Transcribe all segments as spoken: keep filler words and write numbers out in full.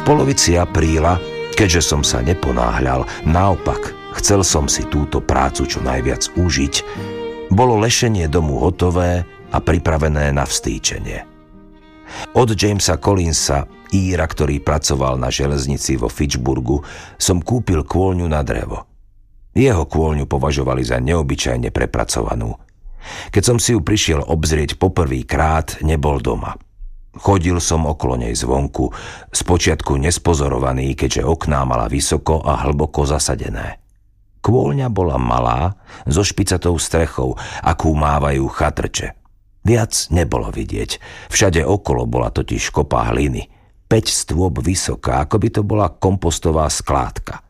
polovici apríla, keďže som sa neponáhľal, naopak, chcel som si túto prácu čo najviac užiť, bolo lešenie domu hotové a pripravené na vstýčenie. Od Jamesa Collinsa, Íra, ktorý pracoval na železnici vo Fitchburgu, som kúpil kôľňu na drevo. Jeho kôľňu považovali za neobyčajne prepracovanú. Keď som si ju prišiel obzrieť poprvýkrát, nebol doma. Chodil som okolo nej zvonku, spočiatku nespozorovaný, keďže okná mala vysoko a hlboko zasadené. Kôľňa bola malá, so špicatou strechou, akú mávajú chatrče. Viac nebolo vidieť. Všade okolo bola totiž kopa hliny. Päť stôp vysoká, ako by to bola kompostová skládka.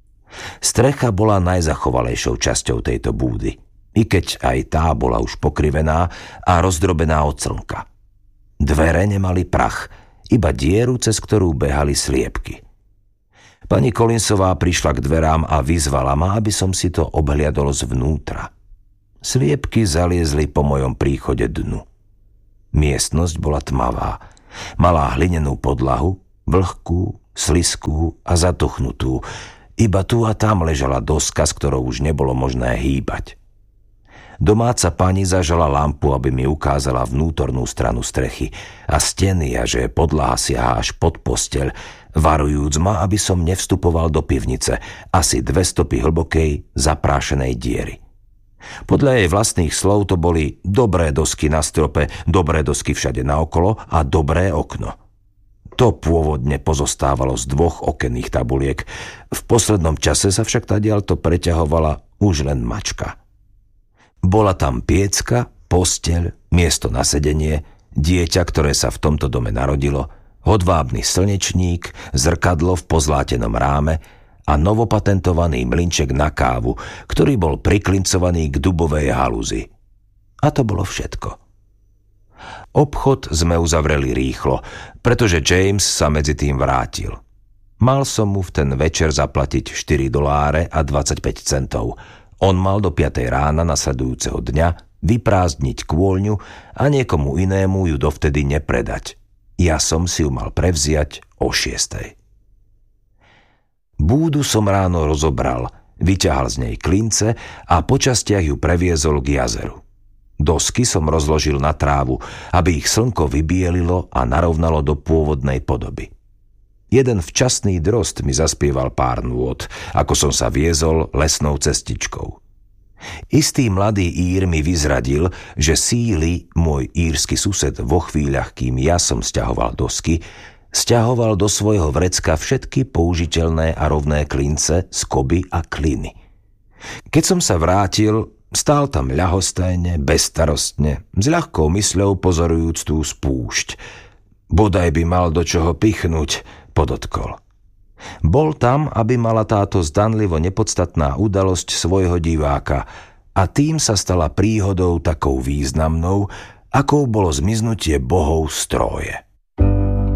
Strecha bola najzachovalejšou časťou tejto búdy, i keď aj tá bola už pokrivená a rozdrobená od slnka. Dvere nemali prach, iba dieru, cez ktorú behali sliepky. Pani Collinsová prišla k dverám a vyzvala ma, aby som si to obhliadol zvnútra. Sliepky zaliezli po mojom príchode dnu. Miestnosť bola tmavá. Malá hlinenú podlahu, vlhkú, sliskú a zatuchnutú. Iba tu a tam ležala doska, s ktorou už nebolo možné hýbať. Domáca pani zažala lampu, aby mi ukázala vnútornú stranu strechy a steny a že podlaha siaha až pod posteľ, varujúc ma, aby som nevstupoval do pivnice, asi dve stopy hlbokej, zaprášenej diery. Podľa jej vlastných slov to boli dobré dosky na strope, dobré dosky všade naokolo a dobré okno. To pôvodne pozostávalo z dvoch okenných tabuliek. V poslednom čase sa však tadiaľto preťahovala už len mačka. Bola tam piecka, posteľ, miesto na sedenie, dieťa, ktoré sa v tomto dome narodilo, hodvábny slnečník, zrkadlo v pozlátenom ráme a novopatentovaný mlynček na kávu, ktorý bol priklincovaný k dubovej halúzi. A to bolo všetko. Obchod sme uzavreli rýchlo, pretože James sa medzi tým vrátil. Mal som mu v ten večer zaplatiť štyri doláre a dvadsaťpäť centov. On mal do piatej rána nasledujúceho dňa vyprázdniť kôľňu a niekomu inému ju dovtedy nepredať. Ja som si ju mal prevziať o šiestej. Búdu som ráno rozobral, vyťahal z nej klince a po častiach ju previezol k jazeru. Dosky som rozložil na trávu, aby ich slnko vybielilo a narovnalo do pôvodnej podoby. Jeden včasný drost mi zaspieval pár nôt, ako som sa viezol lesnou cestičkou. Istý mladý Ír mi vyzradil, že síly, môj írsky sused, vo chvíľach, kým ja som sťahoval dosky, sťahoval do svojho vrecka všetky použiteľné a rovné klince, skoby a kliny. Keď som sa vrátil, stál tam ľahostajne, bezstarostne, s ľahkou mysľou pozorujúc tú spúšť. Bodaj by mal do čoho pichnúť, podotkol. Bol tam, aby mala táto zdanlivo nepodstatná udalosť svojho diváka a tým sa stala príhodou takou významnou, akou bolo zmiznutie bohov z Tróje.